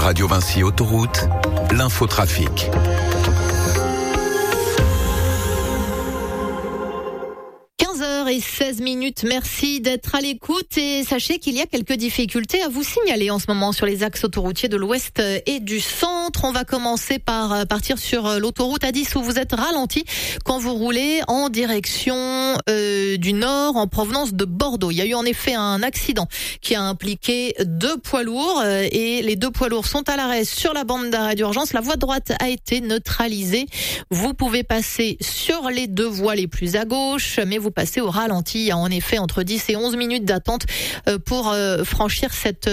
Radio Vinci Autoroute, l'infotrafic. Et 16 minutes. Merci d'être à l'écoute et sachez qu'il y a quelques difficultés à vous signaler en ce moment sur les axes autoroutiers de l'ouest et du centre. On va commencer par partir sur l'autoroute A10 où vous êtes ralenti quand vous roulez en direction du nord en provenance de Bordeaux. Il y a eu en effet un accident qui a impliqué 2 poids lourds et les 2 poids lourds sont à l'arrêt sur la bande d'arrêt d'urgence. La voie droite a été neutralisée. Vous pouvez passer sur les 2 voies les plus à gauche, mais vous passez au ralenti. Il y a en effet entre 10 et 11 minutes d'attente pour franchir cette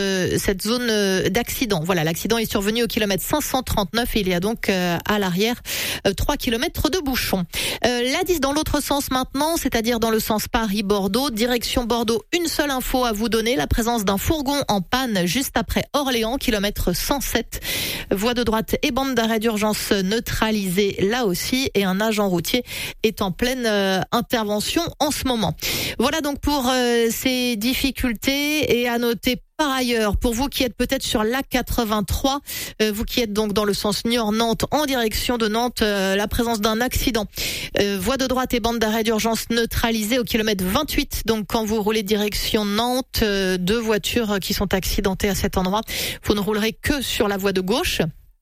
zone d'accident. Voilà, l'accident est survenu au kilomètre 539 et il y a donc à l'arrière 3 kilomètres de bouchons. L'A10 dans l'autre sens maintenant, c'est-à-dire dans le sens Paris-Bordeaux, direction Bordeaux, une seule info à vous donner, la présence d'un fourgon en panne juste après Orléans, kilomètre 107. Voie de droite et bande d'arrêt d'urgence neutralisée là aussi et un agent routier est en pleine intervention en ce moment. Voilà donc pour ces difficultés et à noter par ailleurs, pour vous qui êtes peut-être sur l'A83, vous qui êtes donc dans le sens Niort-Nantes en direction de Nantes, la présence d'un accident. Voie de droite et bande d'arrêt d'urgence neutralisée au kilomètre 28. Donc quand vous roulez direction Nantes, 2 voitures qui sont accidentées à cet endroit. Vous ne roulerez que sur la voie de gauche.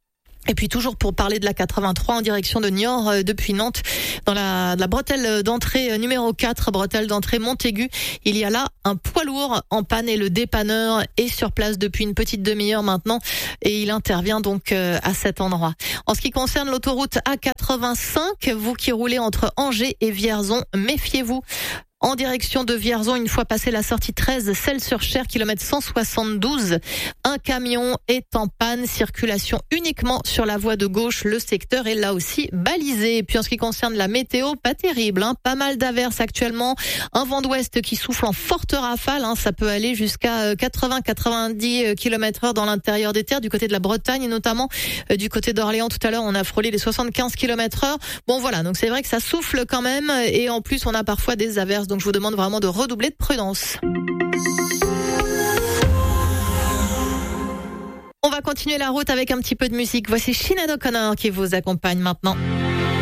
Et puis toujours pour parler de la 83 en direction de Niort depuis Nantes, dans la bretelle d'entrée numéro 4, bretelle d'entrée Montaigu, il y a là un poids lourd en panne et le dépanneur est sur place depuis une petite demi-heure maintenant et il intervient donc à cet endroit. En ce qui concerne l'autoroute A85, vous qui roulez entre Angers et Vierzon, méfiez-vous. En direction de Vierzon, une fois passé la sortie 13, Celles-sur-Cher, kilomètre 172, un camion est en panne, circulation uniquement sur la voie de gauche, le secteur est là aussi balisé. Et puis en ce qui concerne la météo, pas terrible, pas mal d'averses actuellement, un vent d'ouest qui souffle en forte rafale, ça peut aller jusqu'à 80-90 km/h dans l'intérieur des terres, du côté de la Bretagne et notamment du côté d'Orléans. Tout à l'heure, on a frôlé les 75 km/h. Bon voilà, donc c'est vrai que ça souffle quand même et en plus on a parfois des averses. Donc je vous demande vraiment de redoubler de prudence. On va continuer la route avec un petit peu de musique. Voici Sinéad O'Connor qui vous accompagne maintenant.